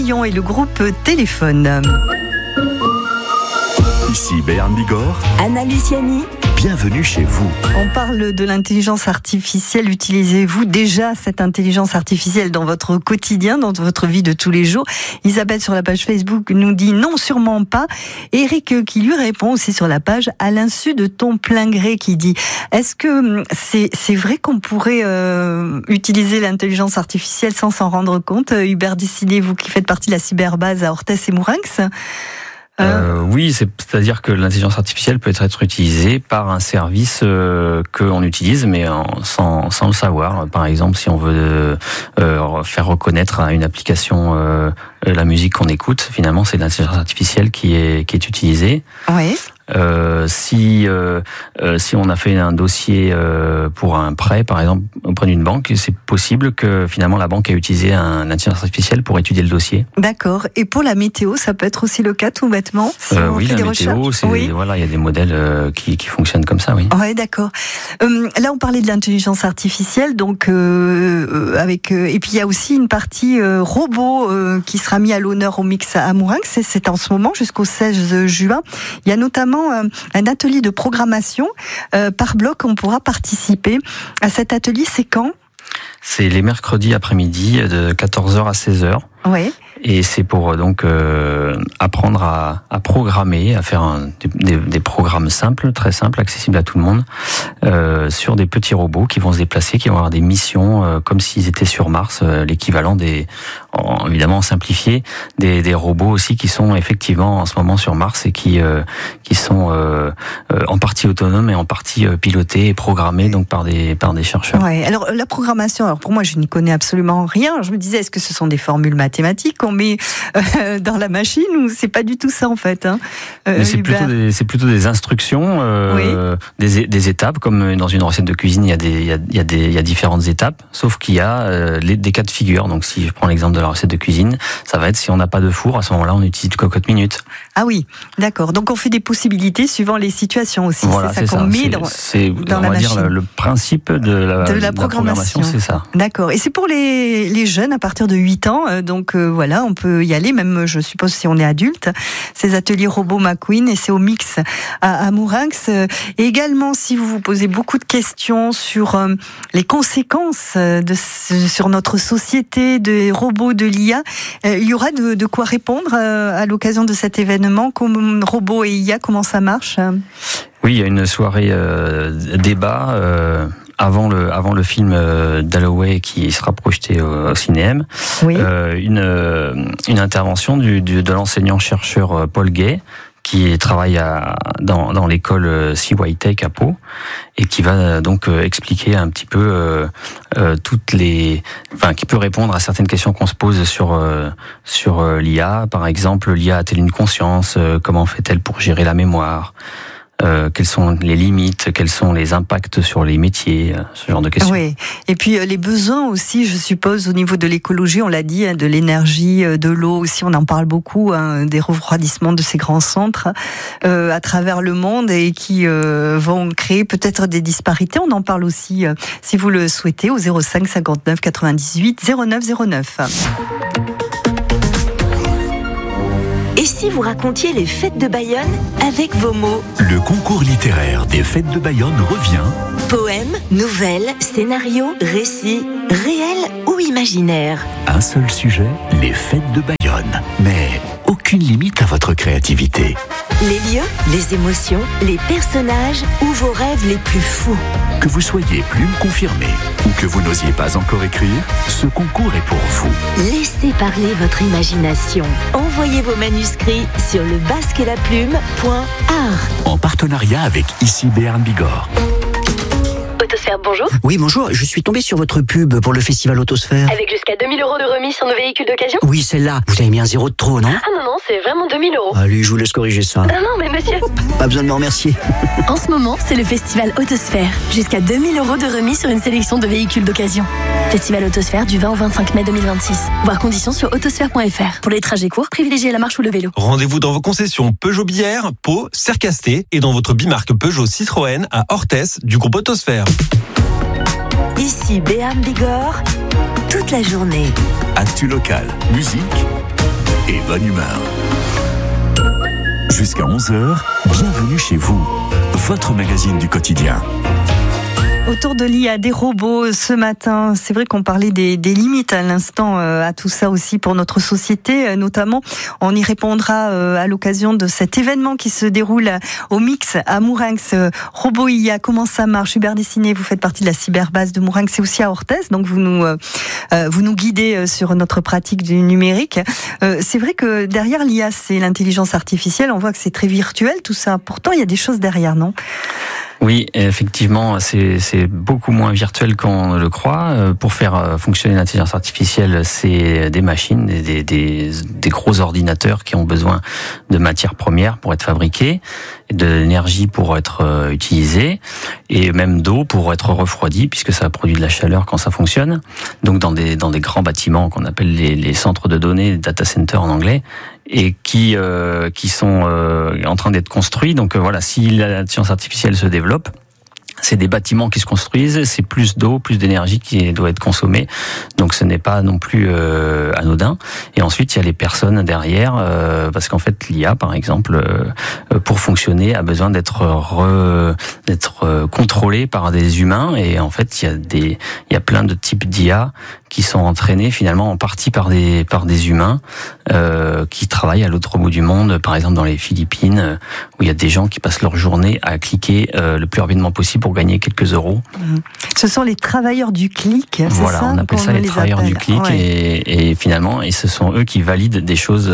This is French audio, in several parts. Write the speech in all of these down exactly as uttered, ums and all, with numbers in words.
Cendrillon et le groupe Téléphone. Ici Béarn Bigorre, Anna Luciani. Bienvenue chez vous. On parle de l'intelligence artificielle. Utilisez-vous déjà cette intelligence artificielle dans votre quotidien, dans votre vie de tous les jours? Isabelle sur la page Facebook nous dit non, sûrement pas. Eric qui lui répond aussi sur la page à l'insu de ton plein gré, qui dit est-ce que c'est, c'est vrai qu'on pourrait euh, utiliser l'intelligence artificielle sans s'en rendre compte? Hubert Décidé, vous qui faites partie de la cyberbase à Orthès et Mourinx. Euh, oui, c'est, c'est-à-dire que l'intelligence artificielle peut être utilisée par un service euh, qu'on utilise, mais en, sans, sans le savoir. Par exemple, si on veut euh, faire reconnaître à une application euh, la musique qu'on écoute, finalement, c'est l'intelligence artificielle qui est, qui est utilisée. Oui. Euh, si euh, euh, si on a fait un dossier euh, pour un prêt, par exemple auprès d'une banque, c'est possible que finalement la banque a utilisé un intelligence artificielle pour étudier le dossier. D'accord. Et pour la météo, ça peut être aussi le cas tout bêtement si euh, on oui, fait la des météo, recherches. c'est, Oui, voilà, il y a des modèles euh, qui qui fonctionnent comme ça, oui. Ouais, d'accord. Euh, là, on parlait de l'intelligence artificielle, donc euh, euh, avec euh, et puis il y a aussi une partie euh, robot euh, qui sera mis à l'honneur au Mix à Mourinx. C'est, c'est en ce moment jusqu'au seize juin. Il y a notamment euh, un atelier de programmation euh, par bloc. On pourra participer à cet atelier. C'est quand? C'est les mercredis après-midi de quatorze heures à seize heures. Oui. Et c'est pour donc euh, apprendre à, à programmer, à faire un, des, des programmes simples, très simples, accessibles à tout le monde, euh, sur des petits robots qui vont se déplacer, qui vont avoir des missions euh, comme s'ils étaient sur Mars, euh, l'équivalent des, en, évidemment simplifié, des, des robots aussi qui sont effectivement en ce moment sur Mars et qui euh, qui sont euh, euh, en partie autonomes et en partie euh, pilotés et programmés donc par des par des chercheurs. Ouais. Alors la programmation, alors pour moi je n'y connais absolument rien. Je me disais, est-ce que ce sont des formules mathématiques qu'on met euh, dans la machine ou c'est pas du tout ça en fait, hein, euh, Mais c'est plutôt des c'est plutôt des instructions, euh, oui. des des étapes, comme dans une recette de cuisine, il y a des il y a il y a des il y a différentes étapes, sauf qu'il y a euh, les, des cas de figure. Donc si je prends l'exemple de la recette de cuisine, ça va être si on n'a pas de four, à ce moment-là on utilise cocotte minute. Ah oui, d'accord. Donc on fait des possibilités suivant les situations aussi. Voilà, c'est ça c'est qu'on ça. met c'est, dans, c'est, dans on la va machine. dire le, le principe de la, de la, de la programmation. programmation, c'est ça. D'accord. Et c'est pour les, les jeunes à partir de huit ans. Euh, donc euh, voilà, on peut y aller, même je suppose si on est adulte. Ces ateliers robots McQueen, et c'est au Mix à, à Mourinx. Et également, si vous vous posez beaucoup de questions sur euh, les conséquences de, sur notre société des robots, de l'I A, euh, il y aura de, de quoi répondre euh, à l'occasion de cet événement. Comme robots et I A, comment ça marche? Oui, il y a une soirée euh, débat euh, avant le avant le film euh, Dalloway qui sera projeté au, au cinéma. Oui. Euh, une euh, une intervention du, du de l'enseignant chercheur Paul Gay, qui travaille à, dans, dans l'école C Y Tech à Pau et qui va donc euh, expliquer un petit peu euh, euh, toutes les, enfin, qui peut répondre à certaines questions qu'on se pose sur euh, sur euh, l'I A. Par exemple, l'I A a-t-elle une conscience? euh, Comment fait-elle pour gérer la mémoire? Euh, quelles sont les limites, quels sont les impacts sur les métiers, ce genre de questions. Oui, et puis euh, les besoins aussi, je suppose, au niveau de l'écologie, on l'a dit, hein, de l'énergie, euh, de l'eau aussi, on en parle beaucoup, hein, des refroidissements de ces grands centres euh, à travers le monde et qui euh, vont créer peut-être des disparités. On en parle aussi, euh, si vous le souhaitez, au zéro cinq cinquante-neuf quatre-vingt-dix-huit zéro neuf zéro neuf. Et si vous racontiez les fêtes de Bayonne avec vos mots? Le concours littéraire des fêtes de Bayonne revient. Poèmes, nouvelles, scénarios, récits, réels ou imaginaires. Un seul sujet, les fêtes de Bayonne. Mais aucune limite à votre créativité. Les lieux, les émotions, les personnages ou vos rêves les plus fous. Que vous soyez plume confirmée ou que vous n'osiez pas encore écrire, ce concours est pour vous. Laissez parler votre imagination. Envoyez vos manuscrits sur le basque et la plume point art. En partenariat avec Ici Béarn Bigorre. Autosphère, bonjour. Oui, bonjour. Je suis tombé sur votre pub pour le festival Autosphère. Avec jusqu'à deux mille euros de remise sur nos véhicules d'occasion? Oui, celle-là. Vous avez mis un zéro de trop, non? Ah non, non, c'est vraiment deux mille euros. Allez, je vous laisse corriger ça. Non, non, mais monsieur... Pas besoin de me remercier. En ce moment, c'est le festival Autosphère. Jusqu'à deux mille euros de remise sur une sélection de véhicules d'occasion. Festival Autosphère du vingt au vingt-cinq mai deux mille vingt-six. Voir conditions sur autosphère point f r. Pour les trajets courts, privilégiez la marche ou le vélo. Rendez-vous dans vos concessions Peugeot Bière, Pau, Cercasté et dans votre bimarque Peugeot Citroën à Orthès du groupe Autosphère. Ici Béarn Bigorre, toute la journée. Actu local, musique, et bonne humeur. Jusqu'à onze heures, bienvenue chez vous, votre magazine du quotidien. Autour de l'I A, des robots ce matin, c'est vrai qu'on parlait des, des limites à l'instant euh, à tout ça aussi pour notre société, euh, notamment on y répondra euh, à l'occasion de cet événement qui se déroule au Mix à Mourinx. Euh, Robot I A, comment ça marche? Hubert Dessiné, vous faites partie de la cyberbase de Mourinx, c'est aussi à Orthez, donc vous nous euh, vous nous guidez sur notre pratique du numérique. Euh, c'est vrai que derrière l'I A, c'est l'intelligence artificielle, on voit que c'est très virtuel tout ça, pourtant il y a des choses derrière, non? Oui, effectivement, c'est, c'est beaucoup moins virtuel qu'on le croit. Pour faire fonctionner l'intelligence artificielle, c'est des machines, des, des, des gros ordinateurs qui ont besoin de matières premières pour être fabriqués, de l'énergie pour être utilisée, et même d'eau pour être refroidie, puisque ça produit de la chaleur quand ça fonctionne. Donc dans des, dans des grands bâtiments qu'on appelle les, les centres de données, les data centers en anglais, et qui euh, qui sont euh, en train d'être construits. Donc euh, voilà, si l'intelligence artificielle se développe, c'est des bâtiments qui se construisent, c'est plus d'eau, plus d'énergie qui doit être consommée. Donc ce n'est pas non plus euh, anodin. Et ensuite, il y a les personnes derrière, euh, parce qu'en fait, l'I A, par exemple, euh, pour fonctionner, a besoin d'être re, d'être euh, contrôlée par des humains. Et en fait, il y a des, il y a plein de types d'I A qui sont entraînés finalement en partie par des par des humains euh, qui travaillent à l'autre bout du monde, par exemple dans les Philippines, où il y a des gens qui passent leur journée à cliquer euh, le plus rapidement possible pour gagner quelques euros. Ce sont les travailleurs du clic, c'est voilà, ça? On appelle ça les, les travailleurs appelle. du clic, ouais. et, et finalement, et ce sont eux qui valident des choses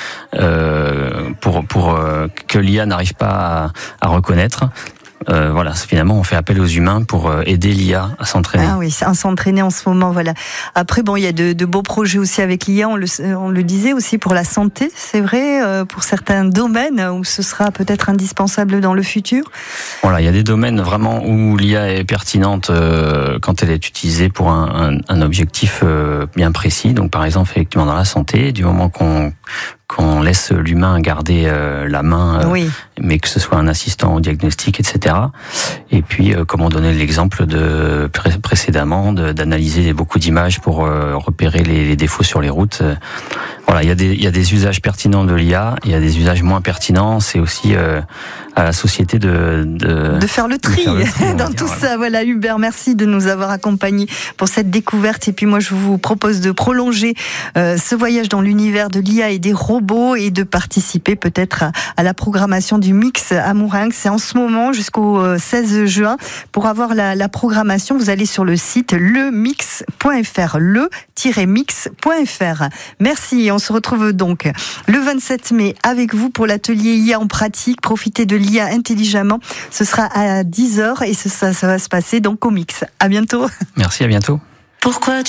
euh, pour pour euh, que l'I A n'arrive pas à, à reconnaître. Euh, voilà, finalement, on fait appel aux humains pour aider l'I A à s'entraîner. Ah oui, à s'entraîner en ce moment, voilà. Après, bon, il y a de, de beaux projets aussi avec l'I A, on le, on le disait aussi pour la santé, c'est vrai, euh, pour certains domaines où ce sera peut-être indispensable dans le futur. Voilà, il y a des domaines vraiment où l'I A est pertinente euh, quand elle est utilisée pour un, un, un objectif euh, bien précis. Donc, par exemple, effectivement, dans la santé, du moment qu'on qu'on laisse l'humain garder euh, la main, euh, oui. mais que ce soit un assistant au diagnostic, et cetera. Et puis, euh, comme on donnait l'exemple de pré- précédemment, de, d'analyser beaucoup d'images pour euh, repérer les, les défauts sur les routes. Euh, voilà, il y a des il y a des usages pertinents de l'I A, il y a des usages moins pertinents. C'est aussi euh, à la société de de, de faire le tri, faire le tri dans dire, tout voilà. ça. Voilà, Hubert, merci de nous avoir accompagnés pour cette découverte. Et puis moi, je vous propose de prolonger euh, ce voyage dans l'univers de l'I A et des robots et de participer peut-être à, à la programmation du Mix à Mourinx. C'est en ce moment jusqu'au seize juin. Pour avoir la, la programmation, vous allez sur le site le mix point f r, le tiret mix point f r. Merci. On se retrouve donc le vingt-sept mai avec vous pour l'atelier I A en pratique. Profitez de l'I A intelligemment. Ce sera à dix heures et ça, ça va se passer donc au Mix. À bientôt. Merci, à bientôt. Pourquoi tu